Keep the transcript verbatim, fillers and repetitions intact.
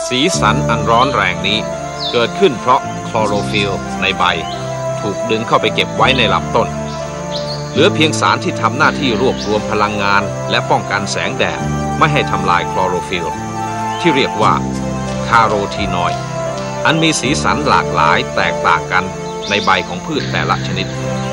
สีสันอันร้อนแรงนี้เกิดขึ้นเพราะคลอโรฟิลล์ในใบถูกดึงเข้าไปเก็บไว้ในลำต้นเหลือเพียงสารที่ทำหน้าที่รวบรวมพลังงานและป้องกันแสงแดดไม่ให้ทำลายคลอโรฟิลล์ที่เรียกว่าคาโรทีนอยด์อันมีสีสันหลากหลายแตกต่างกันในใบของพืชแต่ละชนิด